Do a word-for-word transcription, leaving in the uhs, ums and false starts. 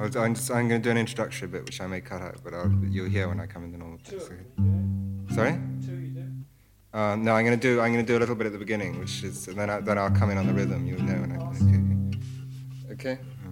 I'll, I'm, just, I'm going to do an introductory bit, which I may cut out, but I'll, you'll hear when I come in the normal place. Okay. Sorry? Uh, no, I'm going to do I'm going to do a little bit at the beginning, which is and then I, then I'll come in on the rhythm. You'll know when I okay. Okay.